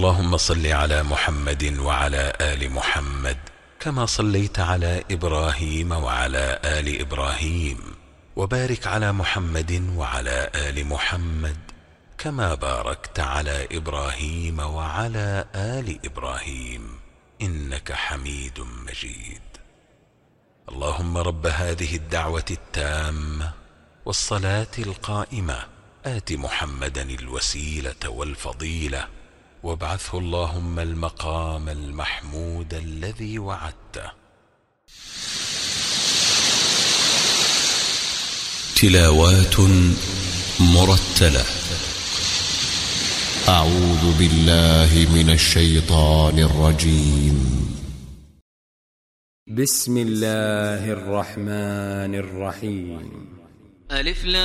اللهم صل على محمد وعلى آل محمد كما صليت على إبراهيم وعلى آل إبراهيم، وبارك على محمد وعلى آل محمد كما باركت على إبراهيم وعلى آل إبراهيم إنك حميد مجيد. اللهم رب هذه الدعوة التامة والصلاة القائمة آت محمدا الوسيلة والفضيلة وابعثه اللهم المقام المحمود الذي وعدته. تلاوات مرتلة. أعوذ بالله من الشيطان الرجيم. بسم الله الرحمن الرحيم. ألف لام